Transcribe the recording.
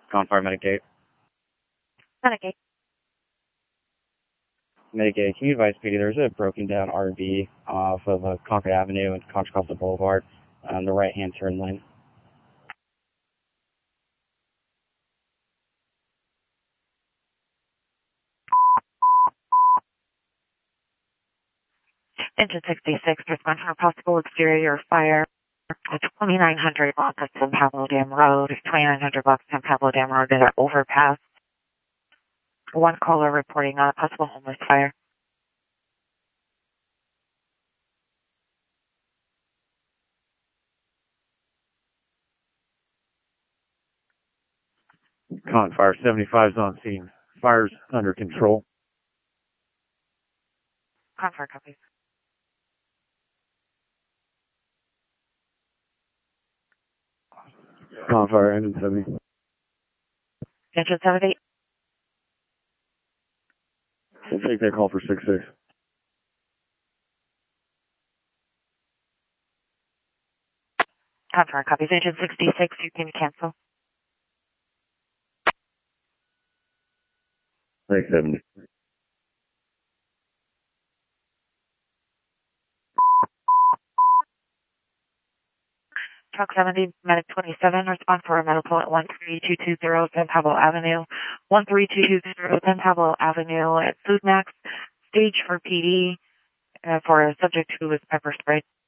Gunfire Mitigate. Mitigate. Mitigate, can you advise PD? There's a broken down RV off of Concord Avenue and Contra Costa Boulevard on the right hand turn lane. Engine 66, respond for a possible exterior fire at 2900 block of San Pablo Dam Road, 2900 block of San Pablo Dam Road at our overpass. One caller reporting a possible homeless fire. Fire 75 is on scene. Fire's under control. Fire copies. Fire engine 70. Engine 70. We'll take that call for 6-6. Fire copies. Engine 66, you can cancel. Thanks, 70. Truck 70, Medic 27, respond for a medical at 13220 San Pablo Avenue. 13220 San Pablo Avenue at Food Max. Stage for PD for a subject who was pepper sprayed.